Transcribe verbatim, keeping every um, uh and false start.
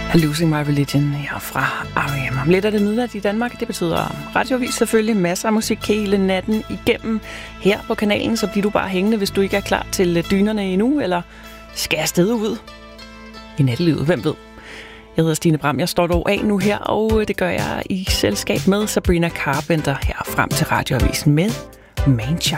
Losing My Religion her fra R E M. Om lidt er det midnat i Danmark. Det betyder radioavis selvfølgelig. Masser af musik hele natten igennem her på kanalen. Så bliver du bare hængende, hvis du ikke er klar til dynerne endnu. Eller skal afsted ud i nattelivet. Hvem ved? Jeg hedder Stine Bram. Jeg står dog af nu her, og det gør jeg i selskab med Sabrina Carpenter her frem til radioavisen med Manchild.